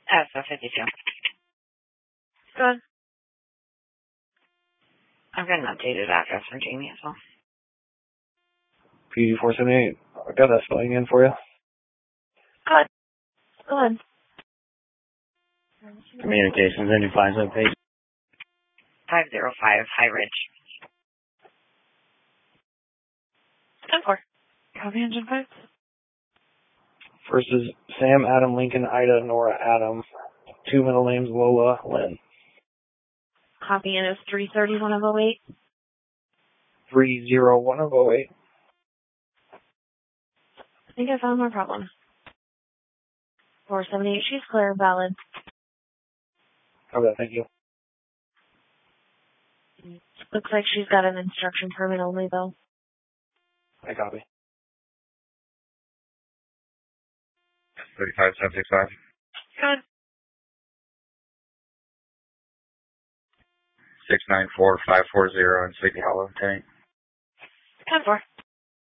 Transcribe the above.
SF52. Good. I've got an updated address from Jamie as well. PD478. I got that spelling in for you. Good. Good. Communications, any finds on page? 505 High Ridge. 10-4. Copy engine 5. First is Sam, Adam, Lincoln, Ida, Nora, Adam. 2 middle names, Lola, Lynn. Copy in is 331 of 08. 301 of 08. I think I found my problem. 478, she's clear, valid. Okay, thank you. Looks like she's got an instruction permit only, though. I copy. 35765. Good. 694540 in Sleepy Hollow, Tank. 10-4.